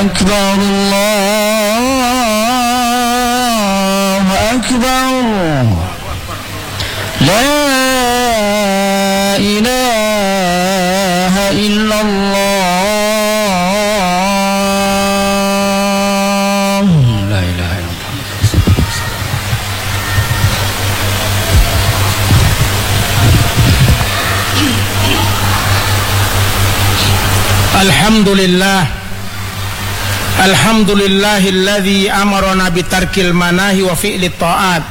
أكبر الله أكبر لا إله إلا الله لا إله إلا الله. Alhamdulillah, alhamdulillahilladzi amarana bitarkil manahi wa fi'lit ta'at.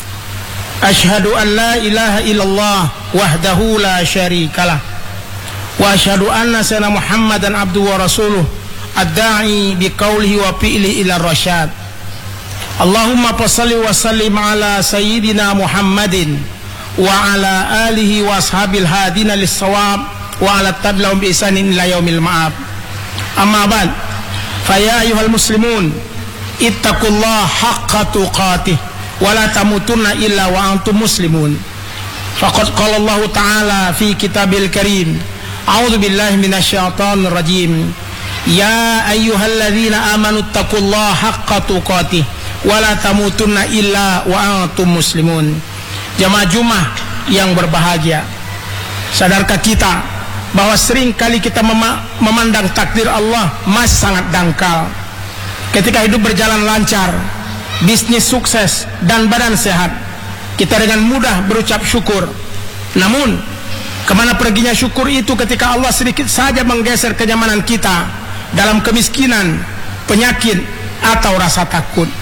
Ashhadu an la ilaha illallah wahdahu la syarikalah wa ashhadu anna sayyidina Muhammadan abduhu wa rasuluh ad-da'i biqaulihi wa fi'lihi ila rasyad. Allahumma shalli wa sallim ala sayyidina Muhammadin wa ala alihi wa ashabil hadina lis-shawab wa ala tabi'ahum bi ihsanin ila yaumil ma'ab. Amma ba'd, fa ya ayyuhal muslimun ittaqullaha haqqa tuqatih wa la tamutunna illa wa antum muslimun. Faqad qala Allah ta'ala fi kitabil karim, a'udzu billahi minasyaitonir rajim, ya ayyuhalladzina amanu ittaqullaha haqqa tuqatih wa la tamutunna illa wa antum muslimun. Jamaah Jumat yang berbahagia, sadarkah kita bahwa sering kali kita memandang takdir Allah masih sangat dangkal. Ketika hidup berjalan lancar, bisnis sukses, dan badan sehat, kita dengan mudah berucap syukur. Namun, kemana perginya syukur itu ketika Allah sedikit saja menggeser kenyamanan kita dalam kemiskinan, penyakit, atau rasa takut?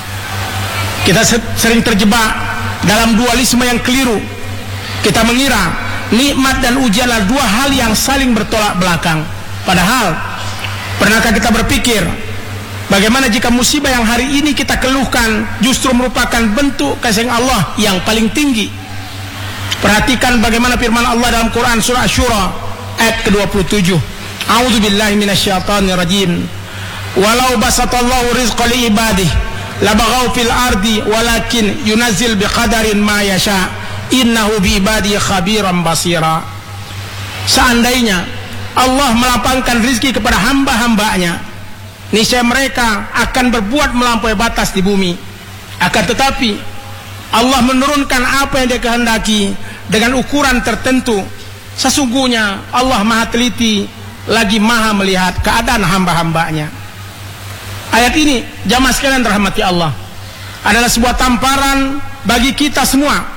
Kita sering terjebak dalam dualisme yang keliru. Kita mengira nikmat dan ujian adalah dua hal yang saling bertolak belakang. Padahal, pernahkah kita berpikir bagaimana jika musibah yang hari ini kita keluhkan justru merupakan bentuk kasih Allah yang paling tinggi? Perhatikan bagaimana firman Allah dalam Quran surah Asy-Syura ayat ke-27. A'udzu billahi minasyaitonir rajim. Walau basatallahu rizqa li ibadihi labaghaw fil ardi walakin yunazzil biqadarin ma yasha. Innahu bi ibadihi khabiran basira. Seandainya Allah melapangkan rizki kepada hamba-hambanya, niscaya mereka akan berbuat melampaui batas di bumi. Akan tetapi Allah menurunkan apa yang Dia kehendaki dengan ukuran tertentu. Sesungguhnya Allah Maha teliti lagi Maha melihat keadaan hamba-hambanya. Ayat ini, jamaah sekalian rahmati Allah, adalah sebuah tamparan bagi kita semua.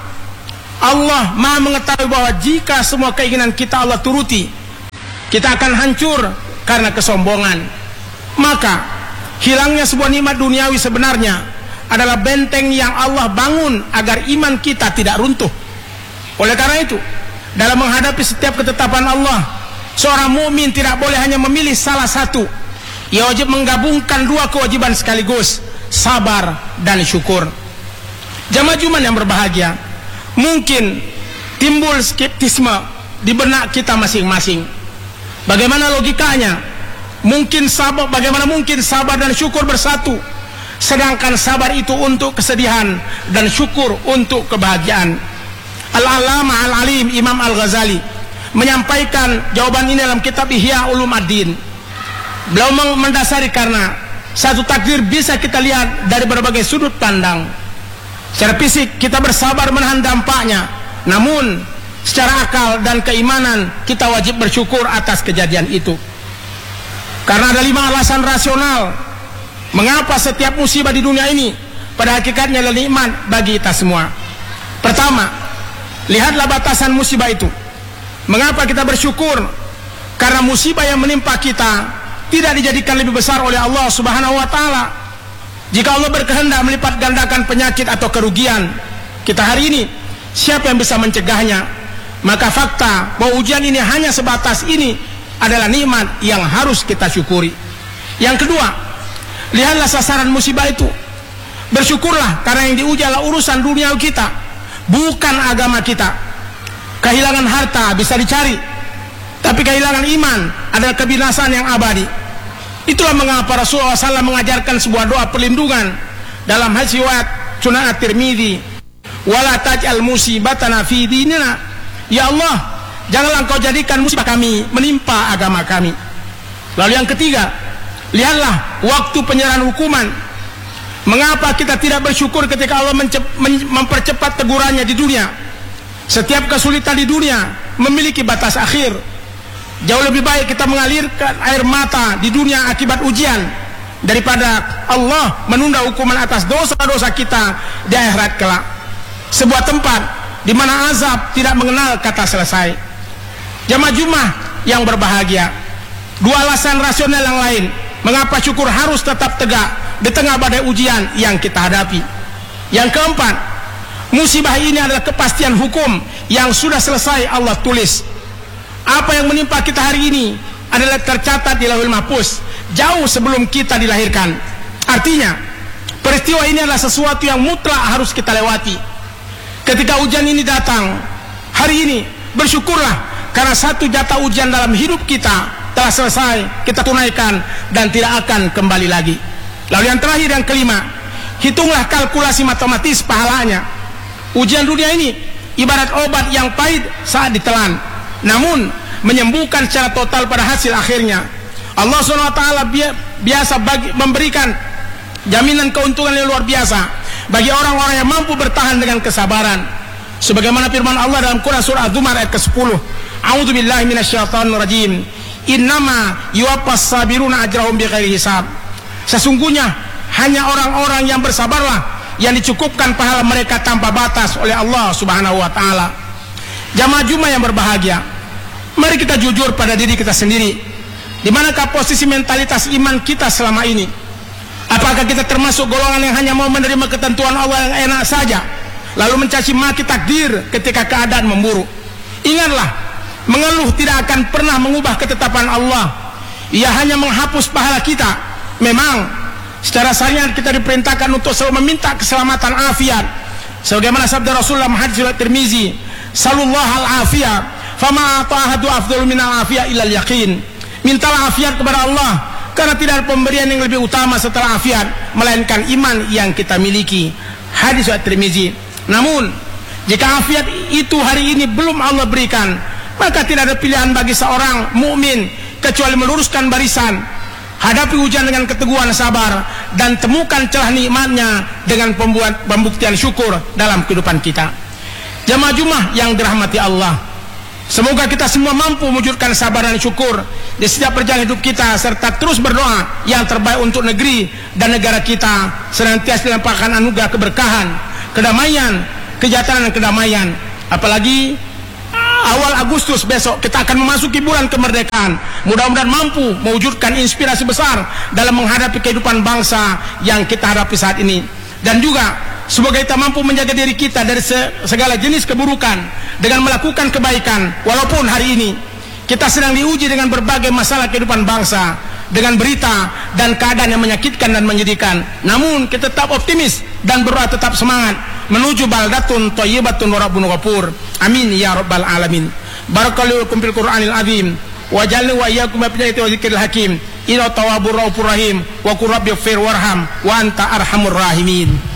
Allah Maha mengetahui bahwa jika semua keinginan kita Allah turuti, kita akan hancur karena kesombongan. Maka hilangnya sebuah nikmat duniawi sebenarnya adalah benteng yang Allah bangun agar iman kita tidak runtuh. Oleh karena itu, dalam menghadapi setiap ketetapan Allah, seorang mukmin tidak boleh hanya memilih salah satu. Ia wajib menggabungkan dua kewajiban sekaligus, sabar dan syukur. Jamaah Jumat yang berbahagia, mungkin timbul skeptisme di benak kita masing-masing. Bagaimana logikanya? Bagaimana mungkin sabar dan syukur bersatu, sedangkan sabar itu untuk kesedihan dan syukur untuk kebahagiaan? Al-Allamah Al-Alim Imam Al-Ghazali menyampaikan jawaban ini dalam kitab Ihya Ulumuddin. Beliau mendasari karena satu takdir bisa kita lihat dari berbagai sudut pandang. Secara fisik kita bersabar menahan dampaknya, namun secara akal dan keimanan kita wajib bersyukur atas kejadian itu. Karena ada 5 alasan rasional mengapa setiap musibah di dunia ini pada hakikatnya adalah nikmat bagi kita semua. Pertama, lihatlah batasan musibah itu. Mengapa kita bersyukur? Karena musibah yang menimpa kita tidak dijadikan lebih besar oleh Allah Subhanahu wa taala. Jika Allah berkehendak melipat gandakan penyakit atau kerugian kita hari ini, siapa yang bisa mencegahnya? Maka fakta bahwa ujian ini hanya sebatas ini adalah nikmat yang harus kita syukuri. Yang kedua, lihatlah sasaran musibah itu. Bersyukurlah karena yang diuji adalah urusan dunia kita, bukan agama kita. Kehilangan harta bisa dicari, tapi kehilangan iman adalah kebinasaan yang abadi. Itulah mengapa Rasulullah SAW mengajarkan sebuah doa perlindungan dalam hadis riwayat Sunan At-Tirmidzi, wala taj'al musibatana fi dinina. Ya Allah, janganlah Engkau jadikan musibah kami menimpa agama kami. Lalu yang ketiga, Lihatlah waktu penyerahan hukuman. Mengapa kita tidak bersyukur ketika Allah mempercepat tegurannya di dunia? Setiap kesulitan di dunia memiliki batas akhir. Jauh lebih baik kita mengalirkan air mata di dunia akibat ujian daripada Allah menunda hukuman atas dosa-dosa kita di akhirat kelak. Sebuah tempat di mana azab tidak mengenal kata selesai. Jamaah Jumat yang berbahagia, dua alasan rasional yang lain mengapa syukur harus tetap tegak di tengah badai ujian yang kita hadapi. Yang keempat, musibah ini adalah kepastian hukum yang sudah selesai Allah tulis. Apa yang menimpa kita hari ini adalah tercatat di Lauhul Mahfuz jauh sebelum kita dilahirkan. Artinya, peristiwa ini adalah sesuatu yang mutlak harus kita lewati. Ketika ujian ini datang hari ini, bersyukurlah karena satu jatah ujian dalam hidup kita telah selesai, kita tunaikan dan tidak akan kembali lagi. Lalu yang terakhir, yang kelima, hitunglah kalkulasi matematis pahalanya. Ujian dunia ini ibarat obat yang pahit saat ditelan, namun menyembuhkan secara total pada hasil akhirnya. Allah SWT biasa memberikan jaminan keuntungan yang luar biasa bagi orang-orang yang mampu bertahan dengan kesabaran. Sebagaimana firman Allah dalam Quran surah Az-Zumar ayat ke-10, A'udzubillahi minasyaitonirrajim. Innama yuwaffas sabiruna ajrahum bighairi hisab. Sesungguhnya hanya orang-orang yang bersabarlah yang dicukupkan pahala mereka tanpa batas oleh Allah Subhanahu wa taala. Jamaah Jumat yang berbahagia, mari kita jujur pada diri kita sendiri. Di manakah posisi mentalitas iman kita selama ini? Apakah kita termasuk golongan yang hanya mau menerima ketentuan Allah yang enak saja, lalu mencaci maki takdir ketika keadaan memburuk? Ingatlah, mengeluh tidak akan pernah mengubah ketetapan Allah. Ia hanya menghapus pahala kita. Memang secara syariat kita diperintahkan untuk selalu meminta keselamatan afiat. Sebagaimana sabda Rasulullah hadis riwayat Tirmizi, "Sallallahu al-afiyah, fama ta'ahadu afdalu min al-afiyah illa al-yaqin." Mintalah afiat kepada Allah, karena tidak ada pemberian yang lebih utama setelah afiat melainkan iman yang kita miliki. Hadis riwayat Tirmizi. Namun jika afiat itu hari ini belum Allah berikan, maka tidak ada pilihan bagi seorang mukmin kecuali meluruskan barisan, hadapi ujian dengan keteguhan sabar, dan temukan celah nikmatnya dengan pembuktian syukur dalam kehidupan kita. Jamaah Jumat yang dirahmati Allah, semoga kita semua mampu mewujudkan sabar dan syukur di setiap perjalanan hidup kita, serta terus berdoa yang terbaik untuk negeri dan negara kita, senantiasa dilimpahkan anugerah keberkahan, kedamaian, kesejahteraan dan kedamaian. Apalagi awal Agustus besok kita akan memasuki bulan kemerdekaan. Mudah-mudahan mampu mewujudkan inspirasi besar dalam menghadapi kehidupan bangsa yang kita hadapi saat ini. Dan juga semoga kita mampu menjaga diri kita dari segala jenis keburukan dengan melakukan kebaikan. Walaupun hari ini kita sedang diuji dengan berbagai masalah kehidupan bangsa, dengan berita dan keadaan yang menyakitkan dan menyedihkan, namun kita tetap optimis dan berdoa tetap semangat menuju baldatun thayyibatun wa rabbun ghafur. Amin ya rabbal alamin. Barakallahu lakum fil Qur'anil azim wa jalni wa iyyakum bi wa dzikril hakim. Inna tawwabur rahim wa qur rabbighfir warham wa anta arhamur rahimin.